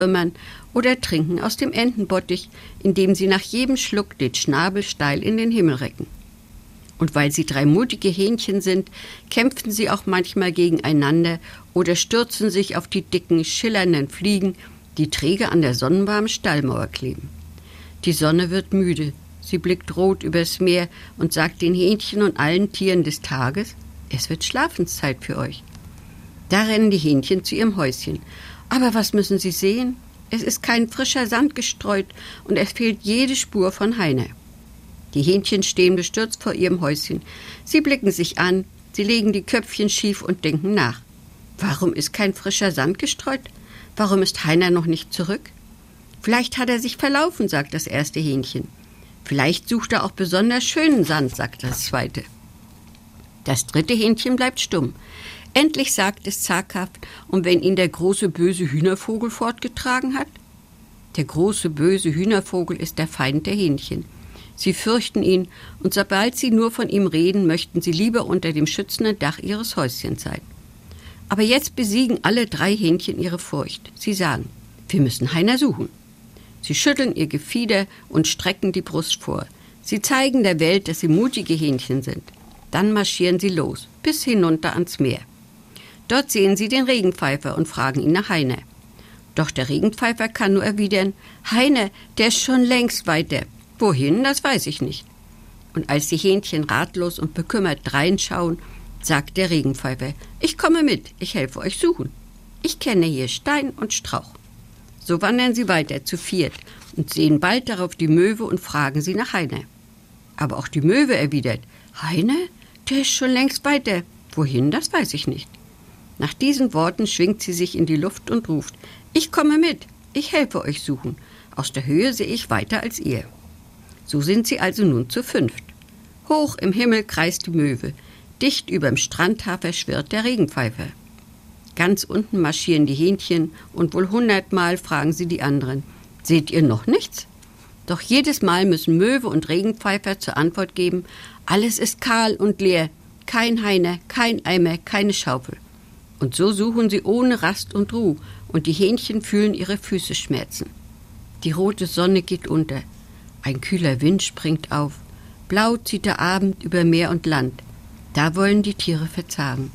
Würmern oder trinken aus dem Entenbottich, indem sie nach jedem Schluck den Schnabel steil in den Himmel recken. Und weil sie 3 mutige Hähnchen sind, kämpfen sie auch manchmal gegeneinander oder stürzen sich auf die dicken, schillernden Fliegen, die träge an der sonnenwarmen Stallmauer kleben. Die Sonne wird müde, sie blickt rot übers Meer und sagt den Hähnchen und allen Tieren des Tages, es wird Schlafenszeit für euch. Da rennen die Hähnchen zu ihrem Häuschen. Aber was müssen sie sehen? Es ist kein frischer Sand gestreut und es fehlt jede Spur von Heiner. Die Hähnchen stehen bestürzt vor ihrem Häuschen. Sie blicken sich an, sie legen die Köpfchen schief und denken nach. Warum ist kein frischer Sand gestreut? Warum ist Heiner noch nicht zurück? Vielleicht hat er sich verlaufen, sagt das erste Hähnchen. Vielleicht sucht er auch besonders schönen Sand, sagt das zweite. Das dritte Hähnchen bleibt stumm. Endlich sagt es zaghaft, und wenn ihn der große böse Hühnervogel fortgetragen hat? Der große böse Hühnervogel ist der Feind der Hähnchen. Sie fürchten ihn, und sobald sie nur von ihm reden, möchten sie lieber unter dem schützenden Dach ihres Häuschens sein. Aber jetzt besiegen alle 3 Hähnchen ihre Furcht. Sie sagen, wir müssen Heiner suchen. Sie schütteln ihr Gefieder und strecken die Brust vor. Sie zeigen der Welt, dass sie mutige Hähnchen sind. Dann marschieren sie los, bis hinunter ans Meer. Dort sehen sie den Regenpfeifer und fragen ihn nach Heiner. Doch der Regenpfeifer kann nur erwidern, Heiner, der ist schon längst weiter. Wohin, das weiß ich nicht. Und als die Hähnchen ratlos und bekümmert dreinschauen, sagt der Regenpfeifer, ich komme mit, ich helfe euch suchen. Ich kenne hier Stein und Strauch. So wandern sie weiter zu 4 und sehen bald darauf die Möwe und fragen sie nach Heiner. Aber auch die Möwe erwidert, Heiner, der ist schon längst weiter. Wohin, das weiß ich nicht. Nach diesen Worten schwingt sie sich in die Luft und ruft, ich komme mit, ich helfe euch suchen. Aus der Höhe sehe ich weiter als ihr. So sind sie also nun zu 5. Hoch im Himmel kreist die Möwe, dicht überm Strandhafer schwirrt der Regenpfeifer. Ganz unten marschieren die Hähnchen und wohl 100-mal fragen sie die anderen, seht ihr noch nichts? Doch jedes Mal müssen Möwe und Regenpfeifer zur Antwort geben, alles ist kahl und leer, kein Heiner, kein Eimer, keine Schaufel. Und so suchen sie ohne Rast und Ruhe, und die Hähnchen fühlen ihre Füße schmerzen. Die rote Sonne geht unter, ein kühler Wind springt auf, blau zieht der Abend über Meer und Land, da wollen die Tiere verzagen.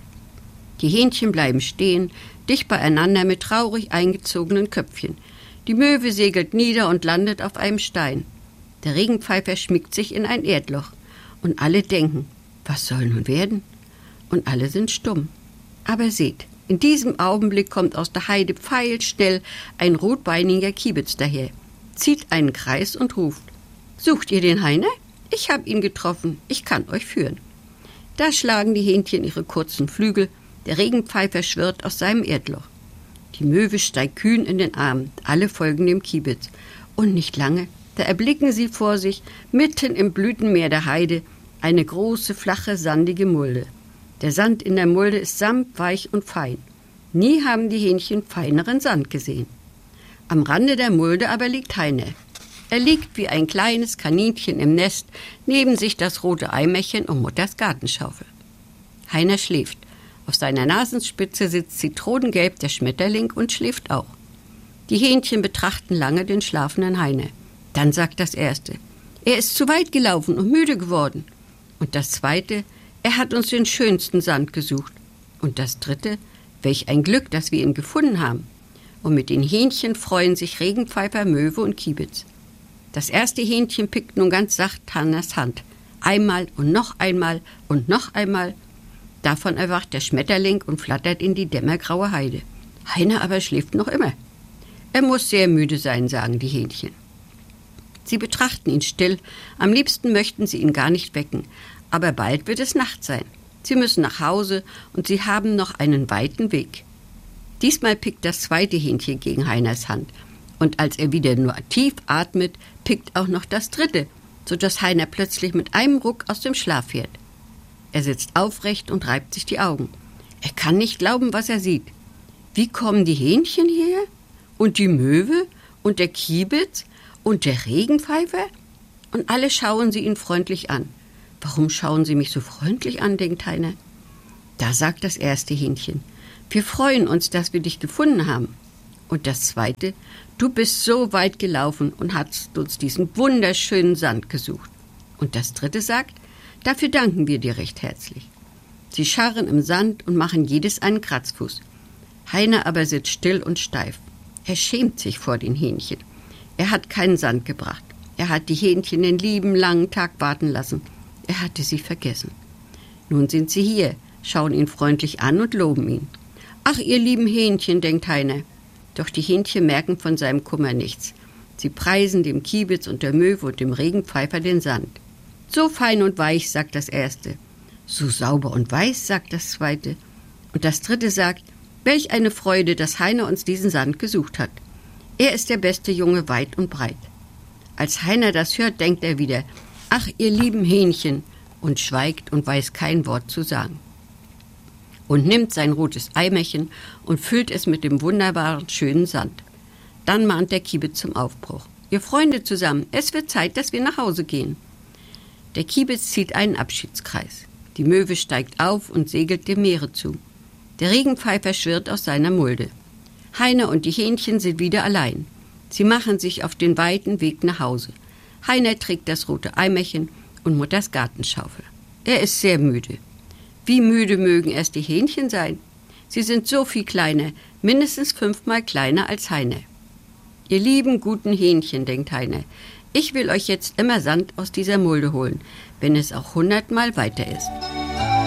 Die Hähnchen bleiben stehen, dicht beieinander mit traurig eingezogenen Köpfchen. Die Möwe segelt nieder und landet auf einem Stein. Der Regenpfeifer schmiegt sich in ein Erdloch, und alle denken, was soll nun werden? Und alle sind stumm. Aber seht, in diesem Augenblick kommt aus der Heide pfeilschnell ein rotbeiniger Kiebitz daher, zieht einen Kreis und ruft, sucht ihr den Heiner? Ich hab ihn getroffen, ich kann euch führen. Da schlagen die Hähnchen ihre kurzen Flügel, der Regenpfeifer schwirrt aus seinem Erdloch. Die Möwe steigt kühn in den Arm, alle folgen dem Kiebitz. Und nicht lange, da erblicken sie vor sich, mitten im Blütenmeer der Heide, eine große, flache, sandige Mulde. Der Sand in der Mulde ist samtweich und fein. Nie haben die Hähnchen feineren Sand gesehen. Am Rande der Mulde aber liegt Heiner. Er liegt wie ein kleines Kaninchen im Nest, neben sich das rote Eimerchen und Mutters Gartenschaufel. Heiner schläft. Auf seiner Nasenspitze sitzt zitronengelb der Schmetterling und schläft auch. Die Hähnchen betrachten lange den schlafenden Heiner. Dann sagt das erste, er ist zu weit gelaufen und müde geworden. Und das zweite, er hat uns den schönsten Sand gesucht. Und das dritte, welch ein Glück, dass wir ihn gefunden haben. Und mit den Hähnchen freuen sich Regenpfeifer, Möwe und Kiebitz. Das erste Hähnchen pickt nun ganz sacht Hanners Hand. Einmal und noch einmal und noch einmal. Davon erwacht der Schmetterling und flattert in die dämmergraue Heide. Heiner aber schläft noch immer. Er muss sehr müde sein, sagen die Hähnchen. Sie betrachten ihn still, am liebsten möchten sie ihn gar nicht wecken, aber bald wird es Nacht sein. Sie müssen nach Hause und sie haben noch einen weiten Weg. Diesmal pickt das zweite Hähnchen gegen Heiners Hand, und als er wieder nur tief atmet, pickt auch noch das dritte, sodass Heiner plötzlich mit einem Ruck aus dem Schlaf fährt. Er sitzt aufrecht und reibt sich die Augen. Er kann nicht glauben, was er sieht. Wie kommen die Hähnchen hierher? Und die Möwe? Und der Kiebitz? Und der Regenpfeifer? Und alle schauen sie ihn freundlich an. Warum schauen sie mich so freundlich an, denkt Heiner. Da sagt das erste Hähnchen, wir freuen uns, dass wir dich gefunden haben. Und das zweite: Du bist so weit gelaufen und hast uns diesen wunderschönen Sand gesucht. Und das dritte sagt: Dafür danken wir dir recht herzlich. Sie scharren im Sand und machen jedes einen Kratzfuß. Heiner aber sitzt still und steif. Er schämt sich vor den Hähnchen. Er hat keinen Sand gebracht. Er hat die Hähnchen den lieben langen Tag warten lassen. Er hatte sie vergessen. Nun sind sie hier, schauen ihn freundlich an und loben ihn. Ach, ihr lieben Hähnchen, denkt Heiner. Doch die Hähnchen merken von seinem Kummer nichts. Sie preisen dem Kiebitz und der Möwe und dem Regenpfeifer den Sand. So fein und weich, sagt das erste. So sauber und weiß, sagt das zweite. Und das dritte sagt: Welch eine Freude, dass Heiner uns diesen Sand gesucht hat. Er ist der beste Junge weit und breit. Als Heiner das hört, denkt er wieder: Ach, ihr lieben Hähnchen, und schweigt und weiß kein Wort zu sagen. Und nimmt sein rotes Eimerchen und füllt es mit dem wunderbaren, schönen Sand. Dann mahnt der Kiebitz zum Aufbruch. Ihr Freunde zusammen, es wird Zeit, dass wir nach Hause gehen. Der Kiebitz zieht einen Abschiedskreis. Die Möwe steigt auf und segelt dem Meere zu. Der Regenpfeifer schwirrt aus seiner Mulde. Heiner und die Hähnchen sind wieder allein. Sie machen sich auf den weiten Weg nach Hause. Heiner trägt das rote Eimerchen und Mutters Gartenschaufel. Er ist sehr müde. Wie müde mögen erst die Hähnchen sein? Sie sind so viel kleiner, mindestens 5-mal kleiner als Heiner. Ihr lieben, guten Hähnchen, denkt Heiner, ich will euch jetzt immer Sand aus dieser Mulde holen, wenn es auch 100-mal weiter ist.